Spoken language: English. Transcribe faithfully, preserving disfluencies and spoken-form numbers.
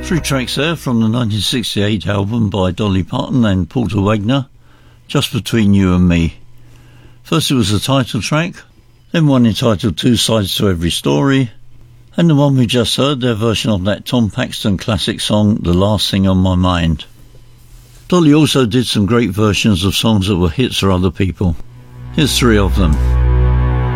Three tracks there from the nineteen sixty-eight album by Dolly Parton and Porter Wagoner, Just Between You and Me. First it was the title track, then one entitled Two Sides to Every Story, and the one we just heard, their version of that Tom Paxton classic song, The Last Thing on My Mind. Dolly also did some great versions of songs that were hits for other people. Here's three of them.